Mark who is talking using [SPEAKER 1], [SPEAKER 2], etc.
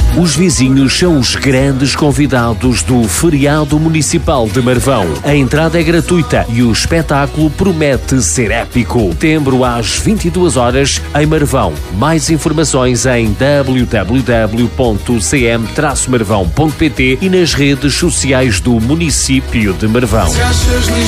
[SPEAKER 1] Os vizinhos são os grandes convidados do Feriado Municipal de Marvão. A entrada é gratuita e o espetáculo promete ser épico. Setembro às 22 horas em Marvão. Mais informações em www.cm-marvão.pt e nas redes sociais do município de Marvão.